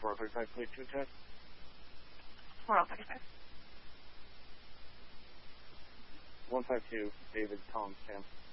4035, please, to test. 4035. 152, David, Tom, Sam.